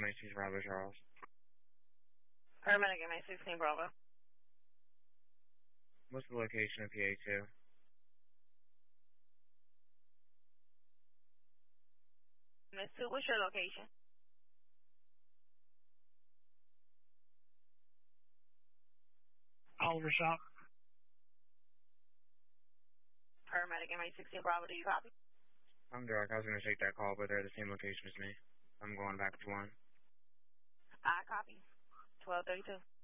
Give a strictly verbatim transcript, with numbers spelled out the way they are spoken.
six Bravo Charles. Paramedic M A sixteen Bravo. What's the location of P A two? Miss two, what's your location? Oliver Shop. Paramedic M A sixteen Bravo, do you copy? I'm Derek. I was going to take that call, but they're the same location as me. I'm going back to one. I copy. twelve thirty-two.